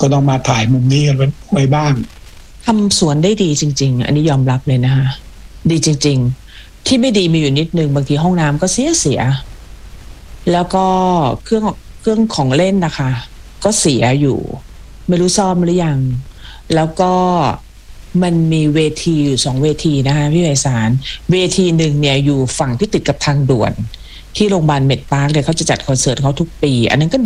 ก็ต้องมาถ่ายมุมนี้กันไว้บ้างทำสวนได้ดีจริงๆอันนี้ยอมรับเลยนะคะดีจริงๆที่ไม่ดีมีอยู่นิดนึงบางทีห้องน้ำก็เสียแล้วก็เครื่องของเล่นนะคะก็เสียอยู่ไม่รู้ซ่อมหรือยังแล้วก็มันมีเวทีอยู่2 เวทีนะคะพี่ไพศาลเวทีหนึ่งเนี่ยอยู่ฝั่งที่ติดกับทางด่วนที่โรงพยาบาลเมดปาร์คเนี่ยเขาจะจัดคอนเสิร์ตเขาทุกปีอันนั้นก็